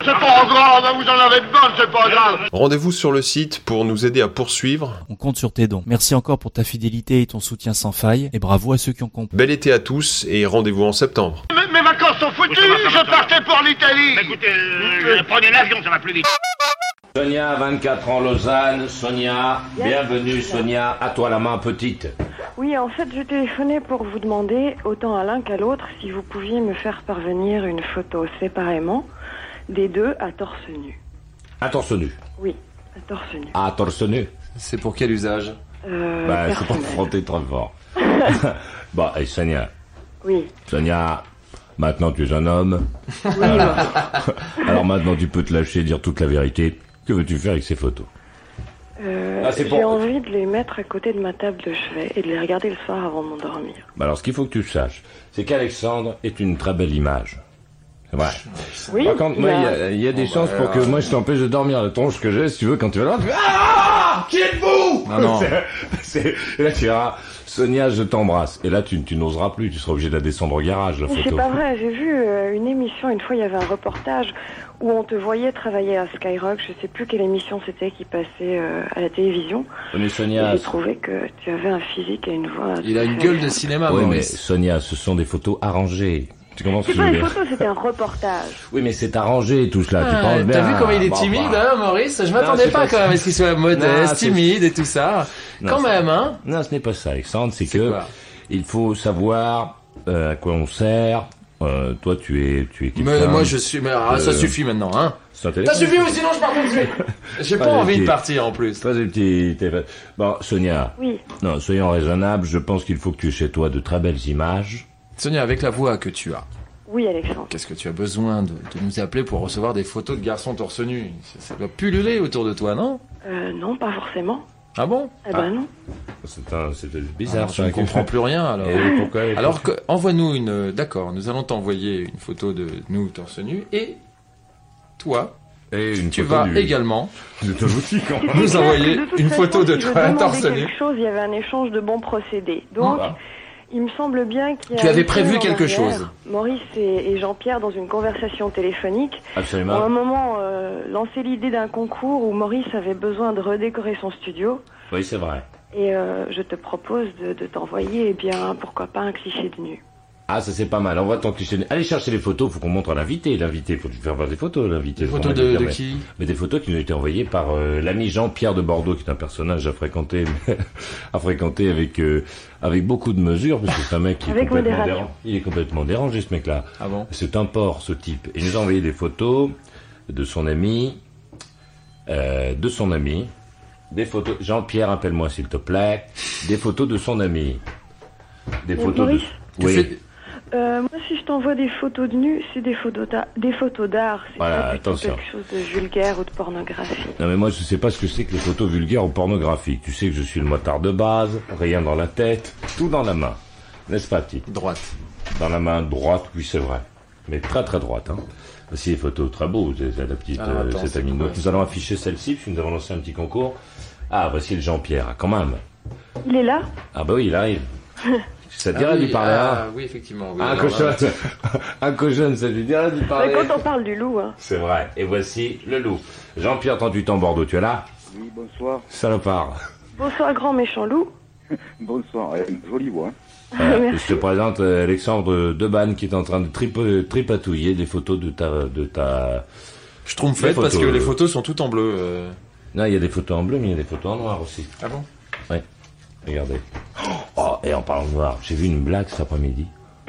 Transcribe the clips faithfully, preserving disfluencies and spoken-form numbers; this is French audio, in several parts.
C'est pas grave, vous en avez de bonnes, c'est pas grave. Rendez-vous sur le site pour nous aider à poursuivre. On compte sur tes dons. Merci encore pour ta fidélité et ton soutien sans faille. Et bravo à ceux qui ont compris. Bel été à tous et rendez-vous en septembre. Mes, mes vacances sont foutues, je partais pour l'Italie. Bah, écoutez, euh, prenez l'avion, ça va plus vite. Sonia, vingt-quatre ans, Lausanne. Sonia, bienvenue Sonia. À toi la main petite. Oui, en fait, je téléphonais pour vous demander, autant à l'un qu'à l'autre, si vous pouviez me faire parvenir une photo séparément des deux à torse nu. À torse nu. Oui, à torse nu. À torse nu. C'est pour quel usage? Euh, Bah, c'est personnel. pour frotter trop fort. Bon, et Sonia. Oui. Sonia, maintenant tu es un homme. Oui, Voilà. Alors maintenant tu peux te lâcher et dire toute la vérité. Que veux-tu faire avec ces photos? Euh, Ah, c'est j'ai pour- envie de les mettre à côté de ma table de chevet et de les regarder le soir avant de m'endormir. Bah alors ce qu'il faut que tu saches, c'est qu'Alexandre est une très belle image. C'est vrai. Oui, Par contre, moi, il il y y a- a, il y a des Bon, chances bah, pour que alors, moi je t'empêche de dormir. La tronche que j'ai, si tu veux, quand tu vas là, tu fais ah, qui êtes-vous? Non, non. C'est- c'est- Et là tu diras, Sonia, je t'embrasse. Et là tu, tu n'oseras plus, tu seras obligé de la descendre au garage, la Mais photo. c'est pas vrai, j'ai vu euh, une émission, une fois il y avait un reportage où on te voyait travailler à Skyrock, je sais plus quelle émission c'était qui passait euh, à la télévision. Mais Et Sonia, j'ai trouvé que tu avais un physique et une voix... Il a une gueule de cinéma, oui, mais Maurice. Sonia, ce sont des photos arrangées. Tu comprends ce C'est que je pas veux une dire? photo, c'était un reportage. Oui, mais c'est arrangé tout cela. tu Ah, penses bien. T'as vu comment il est Bon, timide, bah. hein, Maurice? Je Non, m'attendais c'est pas pas quand ça. même à ce qu'il soit Non, modeste, c'est- timide et tout ça. Non, Quand c'est- même, hein? Non, ce n'est pas ça, Alexandre. C'est C'est que quoi? il faut savoir euh, à quoi on sert. Euh, toi, tu es, tu es Mais quelqu'un- moi je suis... Mais ah, ça Euh, suffit maintenant, hein? C'est un Ça téléphone. suffit ou sinon je pars tout de suite. J'ai Pas pas de envie de pied. partir en plus. Pas des petits téléphones. Bon, Sonia. Oui. Non, soyons raisonnables. Je pense qu'il faut que tu aies chez toi de très belles images. Sonia, avec la voix que tu as, Oui, Alexandre. qu'est-ce que tu as besoin de, de nous appeler pour recevoir des photos de garçons torse nu? Ça, ça doit pulluler autour de toi, non? Euh, non, pas forcément. Ah bon? Eh ben non. C'est un, c'est bizarre. Alors, je ça, ne comprends plus rien alors. Et pourquoi Alors que, envoie-nous une. euh, D'accord, nous allons t'envoyer une photo de nous torse nu et toi, Et une tu photo vas du- également de toi aussi, quand même. nous envoyer De toute une façon, photo de si je toi demandais torse nu. quelque chose, il y avait un échange de bons procédés. Donc, Ah. il me semble bien qu'il y a... Tu avais une prévu semaine en quelque arrière, chose. Maurice et, et Jean-Pierre, dans une conversation téléphonique, ont à un Absolument. moment euh, lancé l'idée d'un concours où Maurice avait besoin de redécorer son studio. Oui, c'est vrai. Et euh, je te propose de, de t'envoyer, eh bien, pourquoi pas un cliché de nu. Ah, ça c'est pas mal. Envoie ton cliché. Allez chercher les photos, faut qu'on montre à l'invité. L'invité, faut lui faire voir des photos, l'invité. Des photos de, de qui? Mais des photos qui nous ont été envoyées par euh, l'ami Jean-Pierre de Bordeaux, qui est un personnage à fréquenter, à fréquenter avec euh, avec beaucoup de mesures, parce que c'est un mec qui est Avec complètement modération. dérangé. Il est complètement dérangé, ce mec-là. Ah bon? C'est un porc, ce type. Et il nous a envoyé des photos de son ami, euh, de son ami, des photos. Jean-Pierre, appelle-moi s'il te plaît. Des photos de son ami. Des Mais photos Maurice, de. Tu Oui. fais- Euh, moi, si je t'envoie des photos de nu, c'est des photos d'art. Des photos d'art. C'est Voilà, pas du tout attention. quelque chose de vulgaire ou de pornographique. Non mais moi je sais pas ce que c'est que les photos vulgaires ou pornographiques. Tu sais que je suis le motard de base, rien dans la tête, tout dans la main. N'est-ce pas, petit? Droite. Dans la main droite, oui c'est vrai. Mais très très droite, hein. Voici les photos très beaux, c'est c'est la petite, Alors, euh, attends, cette c'est amie. quoi? Donc nous allons afficher celle-ci, puisque nous avons lancé un petit concours. Ah, voici le Jean-Pierre, quand même. Il est là? Ah bah oui, il arrive. Ça te Ah dirait oui, d'y parler, ah, hein? oui, effectivement. Oui, Un alors, cochon, là, un cochon, ça lui dirait d'y Mais parler. quand on parle du loup, hein. C'est vrai. Et voici le loup. Jean-Pierre, trente-huit ans, Bordeaux, tu es là? Oui, bonsoir. Salopard. Bonsoir, grand méchant loup. Bonsoir. Eh, jolie voix. Voilà. Merci. Je te présente euh, Alexandre Debanne qui est en train de tripo- tripatouiller des photos de ta... De ta... Je trompe Les fait parce photos, que euh. les photos sont toutes en bleu. euh. Non, il y a des photos en bleu, mais il y a des photos en noir aussi. Ah bon? Regardez. Oh, et en parlant de noir, j'ai vu une blague cet après-midi.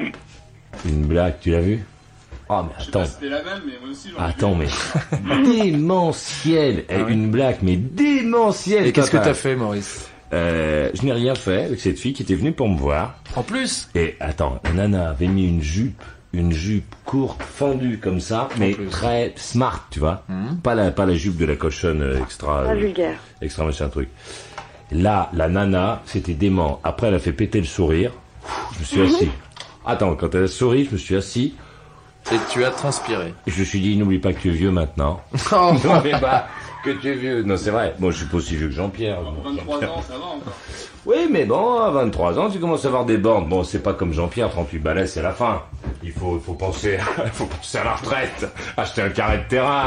Une blague, tu l'as vue? Oh, mais attends. C'était la même, mais moi aussi j'en ai Attends, mais... démentiel. Eh, Ah oui. Une blague, mais démentielle. Et qu'est-ce que papa. t'as fait, Maurice? euh, Je n'ai rien fait avec cette fille qui était venue pour me voir. En plus? Et attends, la nana avait mis une jupe, une jupe courte, fendue comme ça, mais plus. très smart, tu vois. Mhm. Pas la, pas la jupe de la cochonne euh, extra, Pas euh, vulgaire. extra machin truc. Là, la nana, c'était dément. Après, elle a fait péter le sourire. Je me suis assis. Attends, quand elle a souri, je me suis assis. Et tu as transpiré. Et je me suis dit, n'oublie pas que tu es vieux maintenant. Oh, Non, mais bah, que tu es vieux. Non, c'est vrai. Moi, je suis pas aussi vieux que Jean-Pierre. vingt-trois Jean-Pierre. ans, ça va encore. Oui, mais bon, à vingt-trois ans, tu commences à avoir des bornes. Bon, c'est pas comme Jean-Pierre, trente-huit balais, c'est la fin. Il faut, il faut penser, il faut penser à la retraite, acheter un carré de terrain.